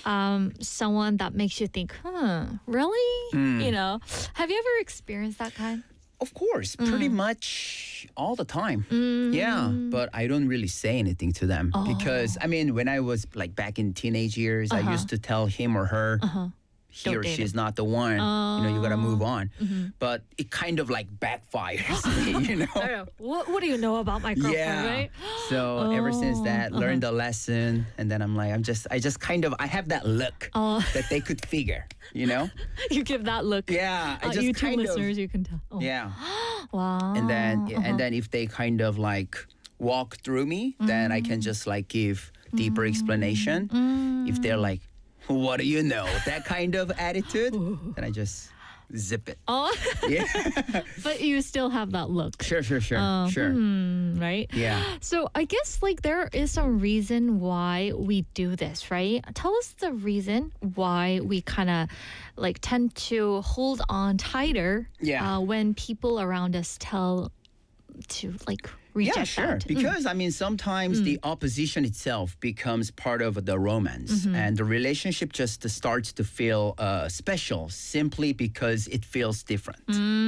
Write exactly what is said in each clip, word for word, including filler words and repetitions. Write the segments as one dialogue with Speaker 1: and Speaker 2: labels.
Speaker 1: um, someone that makes you think, huh, really?
Speaker 2: Mm.
Speaker 1: You know, have you ever experienced that kind?
Speaker 2: Of course, pretty much all the time. Yeah, but I don't really say anything to them because I mean, when I was like back in teenage years, I used to tell him or her, he
Speaker 1: Don't
Speaker 2: or
Speaker 1: date
Speaker 2: she's
Speaker 1: him.
Speaker 2: not the one. You know, you gotta move on. But it kind of like backfires me, you know.
Speaker 1: I know. What, what do you know about my girlfriend,
Speaker 2: Yeah.
Speaker 1: right?
Speaker 2: So ever since
Speaker 1: Oh,
Speaker 2: that, learned the lesson, and then I'm like, I'm just, I just kind of, I have that look
Speaker 1: Oh.
Speaker 2: that they could figure, you know.
Speaker 1: You give that look.
Speaker 2: Yeah, I
Speaker 1: Uh,
Speaker 2: just
Speaker 1: you two
Speaker 2: kind
Speaker 1: listeners,
Speaker 2: of,
Speaker 1: you can tell. Oh.
Speaker 2: yeah.
Speaker 1: Wow.
Speaker 2: And then,
Speaker 1: Uh-huh.
Speaker 2: and then if they kind of like walk through me, then I can just like give deeper
Speaker 1: Mm.
Speaker 2: explanation. If they're like, what do you know? That kind of attitude, then I just zip it.
Speaker 1: Oh,
Speaker 2: Yeah.
Speaker 1: but you still have that look.
Speaker 2: Sure, sure, sure,
Speaker 1: Uh,
Speaker 2: sure.
Speaker 1: hmm, right?
Speaker 2: Yeah.
Speaker 1: So I guess like there is some reason why we do this, right? Tell us the reason why we kind of like tend to hold on tighter
Speaker 2: Yeah.
Speaker 1: uh, when people around us tell to like reject
Speaker 2: Yeah, sure.
Speaker 1: that.
Speaker 2: Because I mean, sometimes the opposition itself becomes part of the romance, and the relationship just starts to feel uh, special simply because it feels different.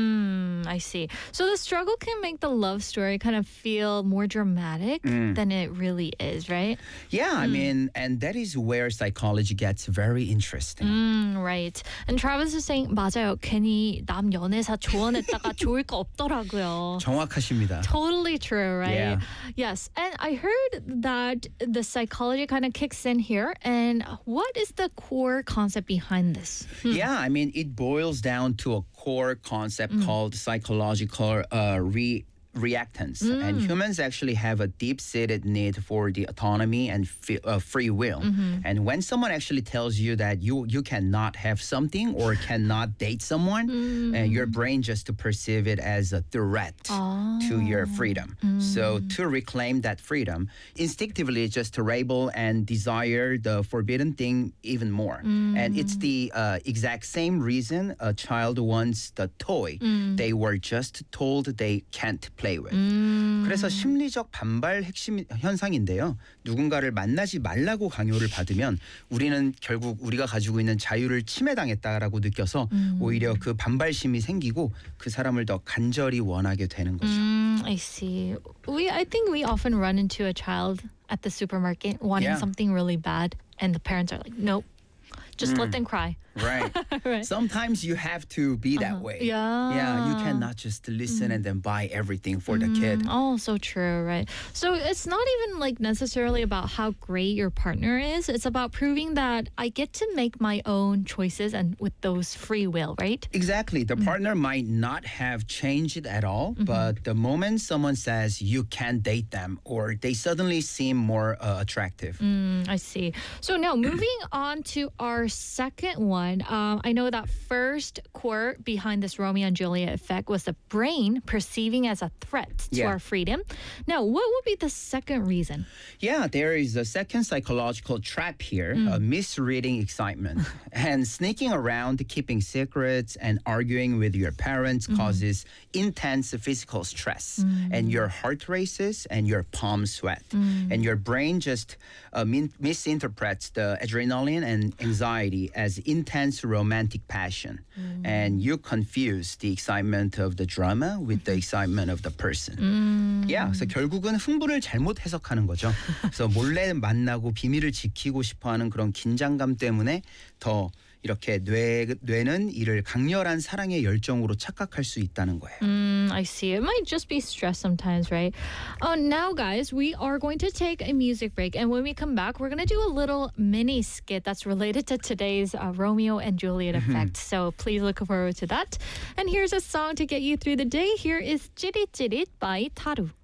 Speaker 1: Mm, I see. So the struggle can make the love story kind of feel more dramatic than it really is, right?
Speaker 2: Yeah, I mean, and that is where psychology gets very interesting.
Speaker 1: Mm, right. And Travis is saying 맞아요. 괜히 남 연애사 조언했다가 좋을 거 없더라고요.
Speaker 2: 정확하십니다.
Speaker 1: Totally true, right?
Speaker 2: Yeah.
Speaker 1: Yes. And I heard that the psychology kind of kicks in here. And what is the core concept behind this?
Speaker 2: Yeah, I mean, it boils down to a core concept called psychological uh, re- reactance. And humans actually have a deep-seated need for the autonomy and f- uh, free will. And when someone actually tells you that you you cannot have something or cannot date someone, uh, your brain just to perceive it as a threat to your freedom. So to reclaim that freedom, instinctively just to rebel and desire the forbidden thing even more. And it's the uh, exact same reason a child wants the toy they were just told they can't play with. 그래서 심리적 반발 핵심 현상인데요. 누군가를 만나지 말라고 강요를 받으면 우리는 결국 우리가 가지고 있는 자유를 침해당했다라고 느껴서 오히려 그 반발심이 생기고 그 사람을 더 간절히 원하게 되는 거죠.
Speaker 1: Mm, I see. We, I think we often run into a child at the supermarket wanting
Speaker 2: Yeah.
Speaker 1: something really bad, and the parents are like, nope, just let them cry.
Speaker 2: Right.
Speaker 1: Right.
Speaker 2: Sometimes you have to be that way.
Speaker 1: Yeah.
Speaker 2: Yeah, you cannot just listen and then buy everything for the kid.
Speaker 1: Oh, so true, right? So it's not even like necessarily about how great your partner is. It's about proving that I get to make my own choices and with those free will, right?
Speaker 2: Exactly. The partner might not have changed at all, but the moment someone says you can't date them or they suddenly seem more uh, attractive.
Speaker 1: Mm, I see. So now moving on to our second one. Um, I know that first core behind this Romeo and Juliet effect was the brain perceiving as a threat to
Speaker 2: Yeah.
Speaker 1: our freedom. Now, what would be the second reason?
Speaker 2: Yeah, there is a second psychological trap here, uh, misreading excitement. And sneaking around, keeping secrets, and arguing with your parents causes intense physical stress. And your heart races and your palms sweat. And your brain just uh, min- misinterprets the adrenaline and anxiety as intense romantic passion. And you confuse the excitement of the drama with the excitement of the person. Yeah, 그래서 결국은 흥부를 잘못 해석하는 거죠. 그래서 몰래 만나고 비밀을 지키고 싶어하는 그런 긴장감 때문에 더 이렇게 뇌, 뇌는 이를 강렬한 사랑의 열정으로 착각할 수 있다는 거예요.
Speaker 1: Mm, I see. It might just be stress sometimes, right? Uh, now, guys, we are going to take a music break. And when we come back, we're going to do a little mini skit that's related to today's uh, Romeo and Juliet effect. So please look forward to that. And here's a song to get you through the day. Here is 찌릿찌릿 by Taru.